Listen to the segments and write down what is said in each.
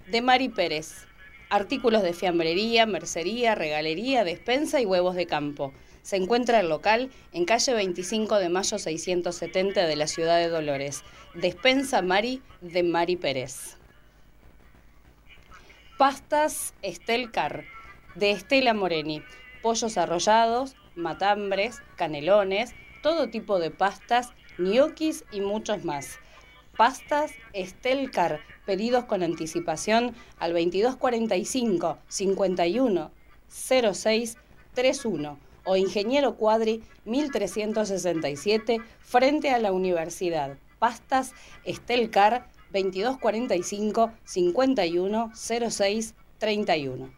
de Mari Pérez. Artículos de fiambrería, mercería, regalería, despensa y huevos de campo. Se encuentra el local en calle 25 de mayo 670 de la ciudad de Dolores. Despensa Mari de Mari Pérez. Pastas Estelcar de Estela Moreni. Pollos arrollados, matambres, canelones, todo tipo de pastas, ñoquis y muchos más. Pastas Estelcar, pedidos con anticipación al 2245 51 06 31 o Ingeniero Cuadri 1367 frente a la universidad. Pastas Estelcar 2245 51 06 31.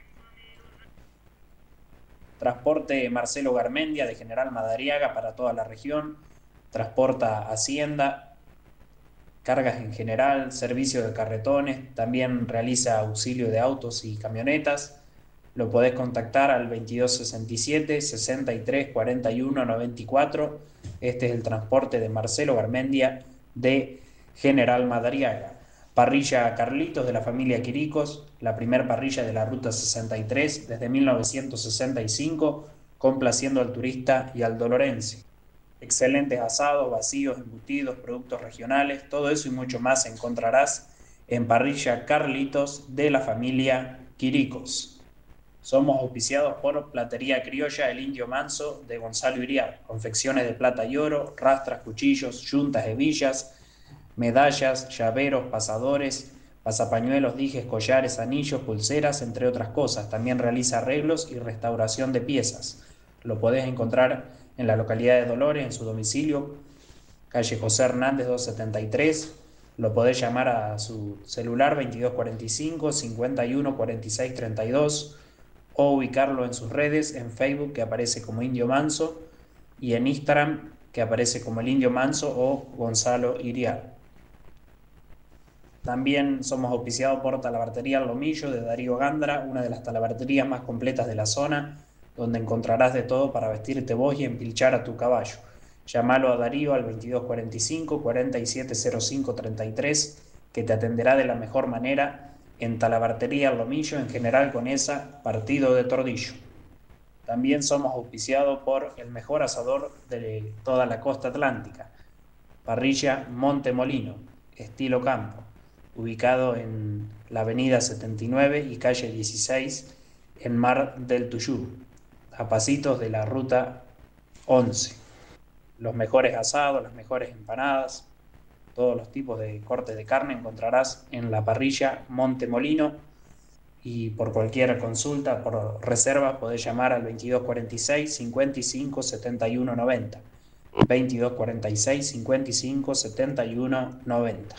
Transporte Marcelo Garmendia de General Madariaga para toda la región. Transporta Hacienda, cargas en general, servicio de carretones, también realiza auxilio de autos y camionetas. Lo podés contactar al 2267 63 41 94. Este es el transporte de Marcelo Garmendia de General Madariaga. Parrilla Carlitos de la familia Quiricos, la primer parrilla de la Ruta 63 desde 1965, complaciendo al turista y al dolorense. Excelentes asados, vacíos, embutidos, productos regionales, todo eso y mucho más encontrarás en Parrilla Carlitos de la familia Quiricos. Somos auspiciados por Platería Criolla El Indio Manso de Gonzalo Iriar, confecciones de plata y oro, rastras, cuchillos, yuntas, hebillas, medallas, llaveros, pasadores, pasapañuelos, dijes, collares, anillos, pulseras, entre otras cosas. También realiza arreglos y restauración de piezas. Lo podés encontrar en la localidad de Dolores, en su domicilio, calle José Hernández 273. Lo podés llamar a su celular 2245 51 46 32 o ubicarlo en sus redes, en Facebook, que aparece como Indio Manso, y en Instagram, que aparece como el Indio Manso o Gonzalo Iriar. También somos auspiciados por Talabartería El Lomillo de Darío Gandra, una de las talabarterías más completas de la zona, donde encontrarás de todo para vestirte vos y empilchar a tu caballo. Llámalo a Darío al 2245 4705 33, que te atenderá de la mejor manera en Talabartería El Lomillo, en General Conesa, partido de Tordillo. También somos auspiciados por el mejor asador de toda la costa atlántica, Parrilla Monte Molino, estilo campo, ubicado en la avenida 79 y calle 16 en Mar del Tuyú, a pasitos de la ruta 11. Los mejores asados, las mejores empanadas, todos los tipos de cortes de carne encontrarás en la Parrilla Monte Molino, y por cualquier consulta, por reserva, podés llamar al 2246 55 71 90. 2246 55 71 90.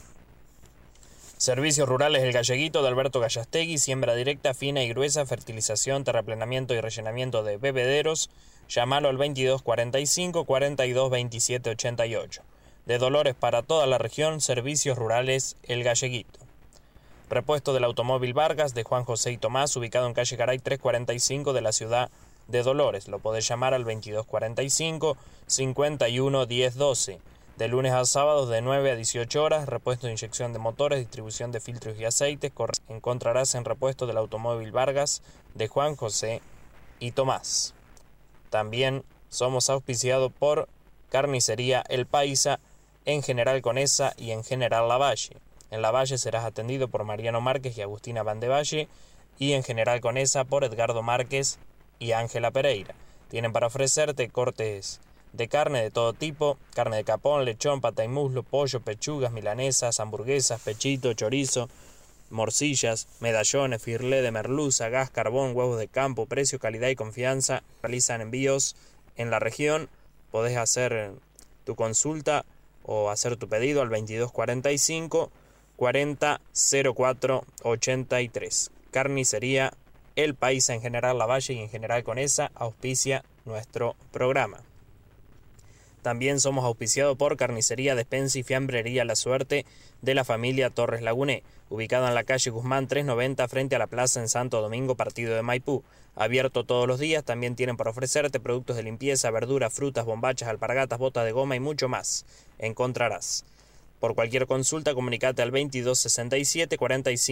Servicios Rurales El Galleguito de Alberto Gallastegui, siembra directa, fina y gruesa, fertilización, terraplenamiento y rellenamiento de bebederos. Llámalo al 2245 42 27 88. De Dolores para toda la región, Servicios Rurales El Galleguito. Repuesto del automóvil Vargas de Juan José y Tomás, ubicado en calle Garay 345 de la ciudad de Dolores. Lo podés llamar al 2245 51 10 12. De lunes a sábados de 9 a 18 horas, repuesto de inyección de motores, distribución de filtros y aceites. Encontrarás en Repuesto del automóvil Vargas de Juan José y Tomás. También somos auspiciados por Carnicería El Paisa en General Conesa y en General Lavalle. En Lavalle serás atendido por Mariano Márquez y Agustina Vandevalle, y en General Conesa por Edgardo Márquez y Ángela Pereira. Tienen para ofrecerte cortes de carne de todo tipo: carne de capón, lechón, pata y muslo, pollo, pechugas, milanesas, hamburguesas, pechito, chorizo, morcillas, medallones, firlé de merluza, gas, carbón, huevos de campo. Precio, calidad y confianza. Realizan envíos en la región. Podés hacer tu consulta o hacer tu pedido al 2245 40 04 83. Carnicería El Paisa en General Lavalle y en General Conesa auspicia nuestro programa. También somos auspiciados por Carnicería, Despensa y Fiambrería La Suerte de la familia Torres Laguné, ubicada en la calle Guzmán 390 frente a la plaza en Santo Domingo, partido de Maipú. Abierto todos los días. También tienen para ofrecerte productos de limpieza, verduras, frutas, bombachas, alpargatas, botas de goma y mucho más. Encontrarás. Por cualquier consulta, comunicate al 2267 45